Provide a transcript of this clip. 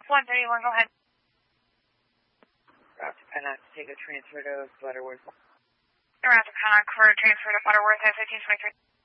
131, go ahead. Route to Pennock to take a transfer to Butterworth. Route to Pennock for transfer to Butterworth at 1523.